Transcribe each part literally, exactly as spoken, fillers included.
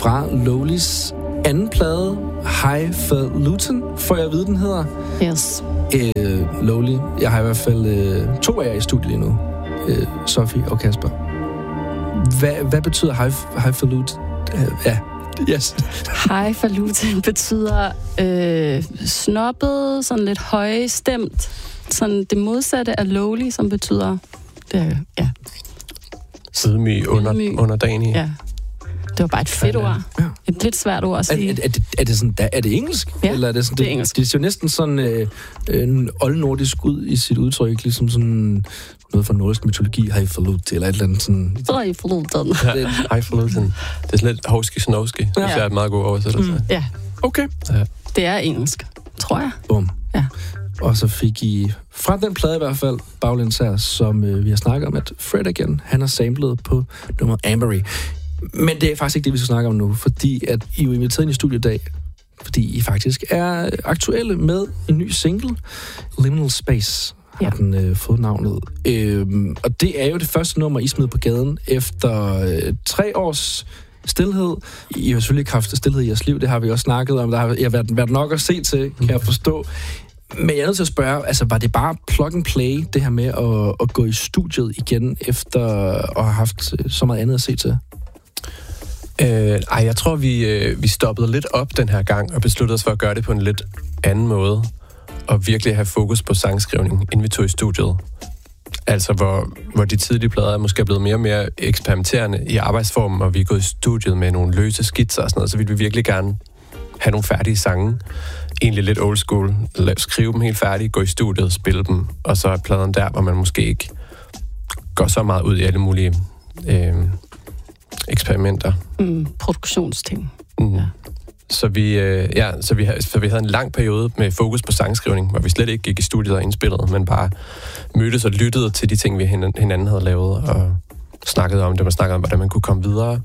fra Lowlys anden plade, Highfalutin, får jeg at vide, den hedder. Yes. Øh, Lowly. Jeg har i hvert fald øh, to af jer i studiet lige nu. Øh, Sofie og Kasper. Hvad, hvad betyder Highfalutin? Øh, ja, yes. Highfalutin betyder øh, snobbet, sådan lidt højstemt. Sådan det modsatte af lowly, som betyder... Det, ja. Ydmyg, under, underdanig. Ja. Det var bare et fedt ord. Ja. Et lidt svært ord at sige. Er, er, er, det, er, det, sådan, er det engelsk? Ja, eller er det, sådan, det er engelsk. Det, det ser jo næsten sådan øh, en oldnordisk ud i sit udtryk, ligesom sådan noget fra nordisk mytologi, Highfalutin, eller et eller andet sådan... Highfalutin. Ja, Highfalutin. Det er sådan lidt hovski-snovski. Ja. Det er et meget god oversættelse. Mm. Ja. Okay. Ja. Det er engelsk, tror jeg. Bum. Ja. Og så fik I, fra den plade i hvert fald, baglæns her, som øh, vi har snakket om, at Fred again, han har samlet på nummeret Ambery. Men det er faktisk ikke det, vi skal snakke om nu, fordi at I er jo inviteret ind i studiet i dag, fordi I faktisk er aktuelle med en ny single, Liminal Space, har ja. den øh, fået navnet. Øhm, og det er jo det første nummer, I smed på gaden efter øh, tre års stilhed. I har selvfølgelig ikke haft stilhed i jeres liv, det har vi også snakket om. Der har jeg været, været nok at se til, kan jeg forstå. Men jeg er nødt til at spørge, altså var det bare plug and play, det her med at, at gå i studiet igen, efter at have haft så meget andet at se til? Øh, ej, jeg tror, vi, øh, vi stoppede lidt op den her gang, og besluttede os for at gøre det på en lidt anden måde, og virkelig have fokus på sangskrivning, inden vi tog i studiet. Altså, hvor, hvor de tidlige plader måske er blevet mere og mere eksperimenterende i arbejdsformen, og vi er gået i studiet med nogle løse skitser og sådan noget, så ville vi virkelig gerne have nogle færdige sange. Egentlig lidt old school. Skrive dem helt færdige, gå i studiet, spille dem, og så er pladerne der, hvor man måske ikke går så meget ud i alle mulige øh, eksperimenter. Mm, produktionsting. Mm. Ja. Så vi, øh, ja, så, vi, så vi havde en lang periode med fokus på sangskrivning, hvor vi slet ikke gik i studiet og indspillede, men bare mødtes og lyttede til de ting, vi hinanden havde lavet, og snakkede om det, man snakkede om, hvordan man kunne komme videre.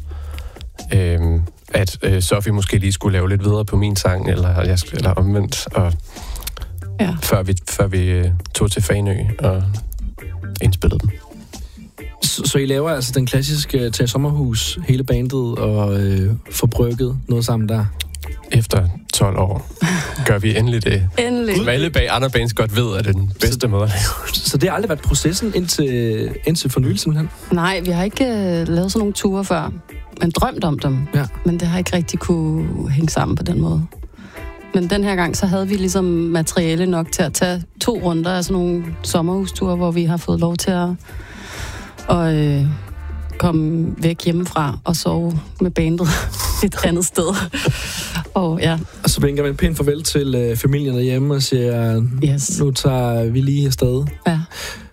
Øhm, at øh, Sofie måske lige skulle lave lidt videre på min sang, eller, jeg, eller omvendt, og ja. før vi, før vi øh, tog til Fanø og indspillede dem. Så, så I laver altså den klassiske tage sommerhus, hele bandet, og øh, får brygget noget sammen der? Efter tolv år gør vi endelig det. Endelig. Som alle bag andre bands godt ved, at det er den bedste så, måde at lave. Så det har aldrig været processen indtil, indtil for nylig, simpelthen? Nej, vi har ikke øh, lavet sådan nogle ture før. Man drømt om dem, ja. Men det har ikke rigtig kunne hænge sammen på den måde. Men den her gang, så havde vi ligesom materiale nok til at tage to runder af sådan nogle sommerhusture, hvor vi har fået lov til at og, øh, komme væk hjemmefra og sove med bandet et andet sted. Og, ja. og så vinker man pænt farvel til øh, familien derhjemme og siger, yes. Nu tager vi lige afsted. Ja.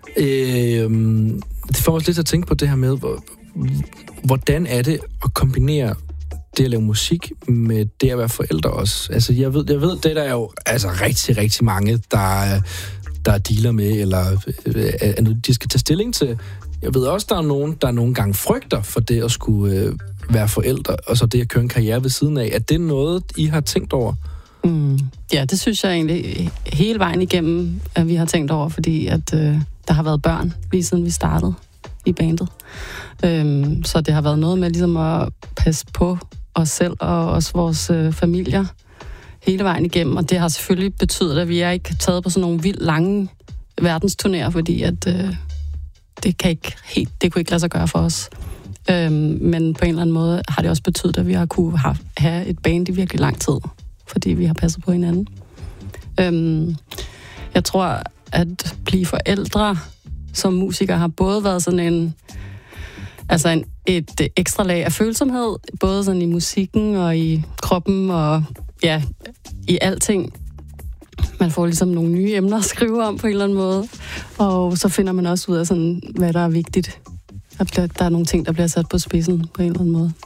Øh, det får os lidt til at tænke på det her med, hvor, hvordan er det at kombinere det at lave musik med det at være forældre også? Altså, jeg ved, jeg ved det der er jo altså, rigtig, rigtig mange, der, der dealer med, eller øh, de skal tage stilling til. Jeg ved også, der er nogen, der nogle gange frygter for det at skulle øh, være forældre, og så det at køre en karriere ved siden af. Er det noget, I har tænkt over? Mm, ja, det synes jeg egentlig hele vejen igennem, at vi har tænkt over, fordi at øh, der har været børn, lige siden vi startede i bandet. Øhm, så det har været noget med ligesom at passe på os selv og også vores øh, familier hele vejen igennem, og det har selvfølgelig betydet, at vi er ikke taget på sådan nogle vildt lange verdensturnéer, fordi at øh, det kan ikke helt, det kunne ikke lade sig gøre for os. Øhm, men på en eller anden måde har det også betydet, at vi har kunne have, have et band i virkelig lang tid, fordi vi har passet på hinanden. Øhm, jeg tror, at blive forældre som musiker har både været sådan en, altså en, et ekstra lag af følsomhed, både sådan i musikken og i kroppen og ja, i alting. Man får ligesom nogle nye emner at skrive om på en eller anden måde, og så finder man også ud af, sådan, hvad der er vigtigt. Der, bliver, der er nogle ting, der bliver sat på spidsen på en eller anden måde.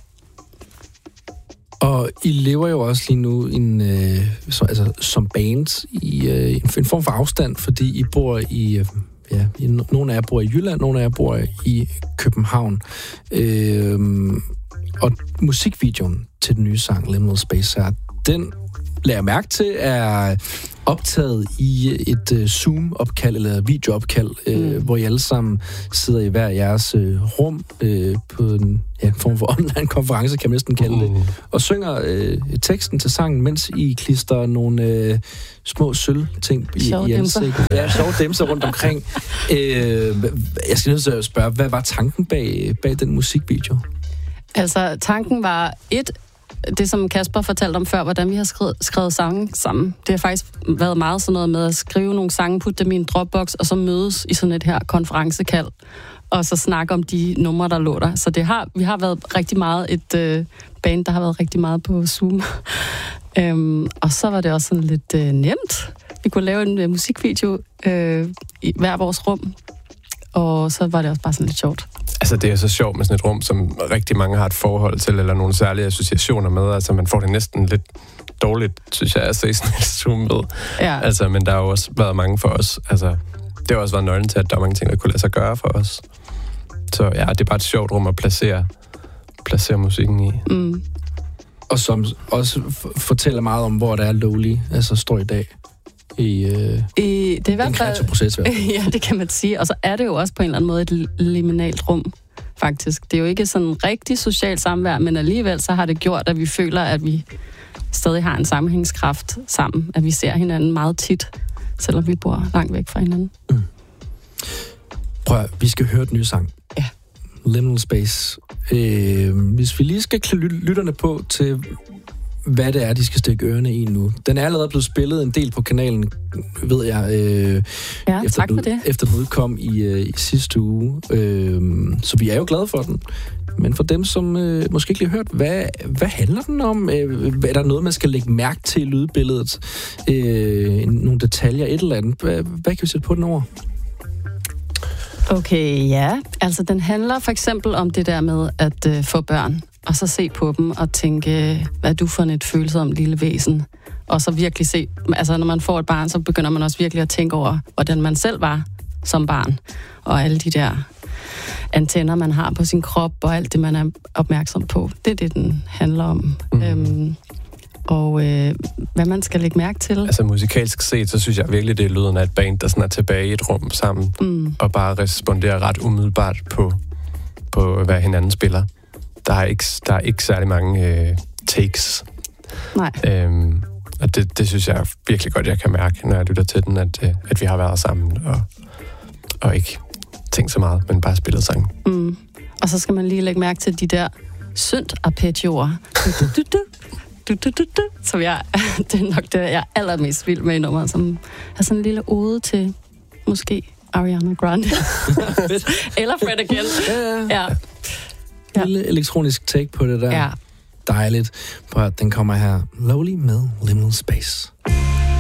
Og I lever jo også lige nu en, øh, så, altså, som band i øh, en form for afstand, fordi I bor i... Øh, ja, nogle af jer bor i Jylland, nogle af jer bor i København. Øh, og musikvideoen til den nye sang, Liminal Space, her, den lader jeg mærke til, er optaget i et uh, Zoom-opkald eller videoopkald, mm. øh, hvor I alle sammen sidder i hver jeres øh, rum øh, på en, ja, en form for online-konference, kan man næsten kalde det, mm. og synger øh, teksten til sangen, mens I klister nogle øh, små sølvting i, i ansigtet. Ja, sjove demser rundt omkring. Øh, jeg skal nødt til at spørge, hvad var tanken bag, bag den musikvideo? Altså, tanken var et, det som Kasper fortalte om før, hvordan vi har skrevet, skrevet sange sammen. Det har faktisk været meget sådan noget med at skrive nogle sange, putte dem i en Dropbox, og så mødes i sådan et her konferencekald, og så snakke om de numre, der lå der. Så det har, vi har været rigtig meget et øh, band, der har været rigtig meget på Zoom. øhm, og så var det også sådan lidt øh, nemt. Vi kunne lave en øh, musikvideo øh, i hver vores rum, og så var det også bare sådan lidt sjovt. Altså, det er så sjovt med sådan et rum, som rigtig mange har et forhold til, eller nogle særlige associationer med. Altså, man får det næsten lidt dårligt, synes jeg, at se sådan et Zoom med. Ja. Altså, men der har jo også været mange for os. Altså, det har også været nøglen til, at der er mange ting, der kunne lade sig gøre for os. Så ja, det er bare et sjovt rum at placere, placere musikken i. Mm. Og som også f- fortæller meget om, hvor der er Lowly, altså står i dag. I, øh, I, det er i hvert fald, proces, ja, det kan man sige. Og så er det jo også på en eller anden måde et liminalt rum, faktisk. Det er jo ikke sådan rigtig socialt samvær, men alligevel så har det gjort, at vi føler, at vi stadig har en sammenhængskraft sammen. At vi ser hinanden meget tit, selvom vi bor langt væk fra hinanden. Mm. Prøv at, vi skal høre den nye sang. Ja. Liminal Space. Øh, hvis vi lige skal klæde lytterne på til, hvad det er, de skal stikke ørerne i nu. Den er allerede blevet spillet en del på kanalen, ved jeg. Øh, ja, efter tak for det. Efter den udkom i, øh, i sidste uge. Øh, så vi er jo glade for den. Men for dem, som øh, måske ikke lige har hørt, hvad, hvad handler den om? Øh, er der noget, man skal lægge mærke til i lydbilledet? Øh, nogle detaljer, et eller andet. Hvad, hvad kan vi sætte på den over? Okay, ja. Altså, den handler for eksempel om det der med at øh, få børn, og så se på dem og tænke, hvad er du for et følsomt lille væsen? Og så virkelig se, altså når man får et barn, så begynder man også virkelig at tænke over, hvordan man selv var som barn, og alle de der antenner, man har på sin krop, og alt det, man er opmærksom på. Det er det, den handler om. Mm. Øhm, og øh, hvad man skal lægge mærke til. Altså musikalsk set, så synes jeg virkelig, det er lyden af et band, der sådan er tilbage i et rum sammen, mm. og bare responderer ret umiddelbart på, på hvad hinanden spiller. Der er ikke, der er ikke særlig mange øh, takes. Nej. Øhm, og det, det synes jeg virkelig godt, jeg kan mærke, når jeg lytter til den, at, at vi har været sammen, og, og ikke tænkt så meget, men bare spillet sangen. Mm. Og så skal man lige lægge mærke til de der synt-arpeggioer. Du, du, du, du, du, du, du, som jeg, det er nok det, jeg er allermest vild med i nummeret, som er sådan en lille ode til måske Ariana Grande. Eller Fred again. Ja, ja. Ja. Ja. Lille elektronisk take på det der. Ja. Dejligt. Prøv at den kommer her. Lowly med Liminal Space.